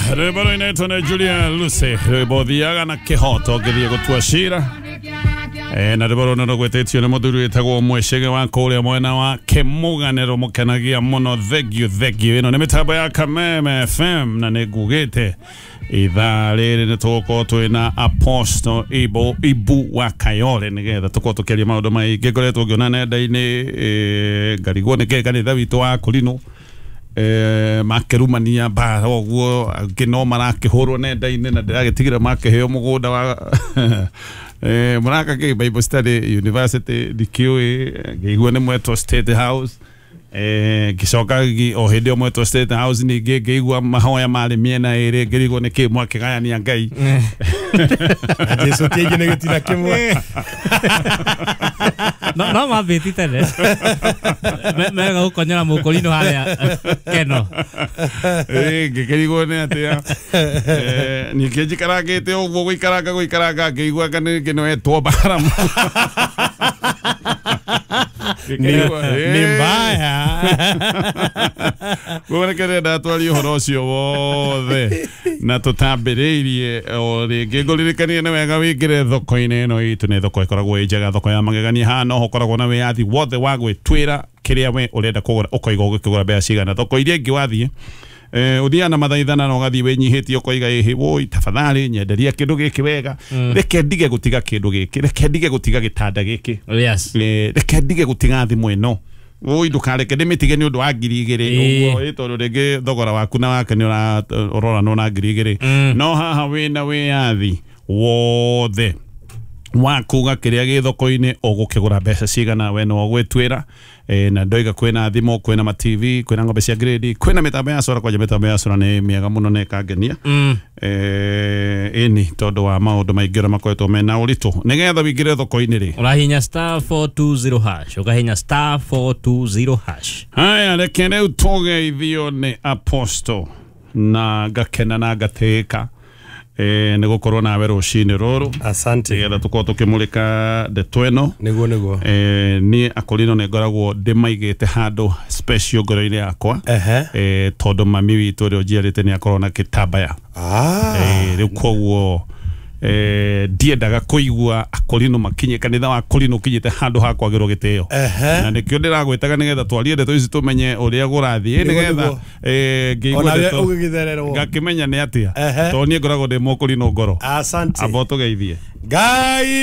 rwimbo inaitwa na Julia Lucy, rwimbo thiaga na kihoto githie gutua cira. Na rwimbo no gwetetio na muthuri wetagwo Mwecege wa kuria mwena wa Kimuganiro mukenagia muno. Thank you ino ni mitambo ya Kameme FM na nigugite ithaa riri ni tugukorwo twina Apostle Ibu wa Kayole nigetha tukorwo tukiaria maundu maingi ngoretwo ngiona nenda-ini ngarigwo ni kanitha witu wa Kulino makerumania bara oguo ngino marakihurwo nenda-ini na ndiragitigire makiheo mugunda wa muraka ke Bible Study University dikiwe ngigwo ni Mweto State House gicoka o hindi o Mweto State House ni ngigwa mahoya mari miena iri ngirigwo ni ki mwakigayania Ngai Jesu kije ni gitina kimwe no mabiti tene mega ukonyera mukolino haria keno ngikirigwo ni atia ni kijikaragite uguo guikaranga ngigwa kana kino etwo bara ni mbaya Gwe kere ndatwari uhoro ucio wothe na tutambiriirie o ringi nguririkanie ni wega wingire thoko-ini ino itu ni thoko ikoragwo njega, thoko ya magegania hano hokoragwo na wiathi wothe wa gwitwira kiria we urenda kugura ukoiga ugikigura mbeca cigana. Thoko iria ingi wathie uthia na mathaithana na ugathie winyihitie ukoiga ihi woi tafadhali nyenderia kindu giki wega reke ndige gutiga kindu giki, reke ndige gutiga gitanda giki, yes reke ndige gutiga thimu ino woi ndukareke ndimitige ni undu wa 2,000 uguo itondu ringi thogora waku na wake ni urora no na 2,000 no haha wina wiathi wothe wakuga kiria gi thoko-ini ugukigura mbeca cigana we no gwitwira na ndoiga kwina thimo kwina ma TV kwina ngombe cia grade kwina mitambo ya sora kwa mitambo ya sora ni miega muno ne kangenia ini tondu wa maundu maingira makoretwo mena uritu nigetha wingire thoko-ini ri urahinya *420 hash ukahinya *420 hash. Haya reke rĩu tugeithio ni Apostle na ngakena na ngatika ni gukorwo nawe rucini ruru. Asante nigetha tukorwo tukimulika ndeto ino niguo ni Akolino ni ngoragwo ndimaigite handu special ngoro-ini yakwa tondu mami witu ri njiarite ni akorwo na kitambaya riu koguo ndiendaga kuigua Akolino makinye kanitha wa Akolino kinyite handu ha kwagirwo gitio na nikio ndiragwitaga nigetha twarie ndeto ici tumenye uria gurathie nigetha ngigwa ndeto ngakimenya ni atia to nie ngoragwo ndi Akolino ngoro. Asante abo tugeithie Ngai.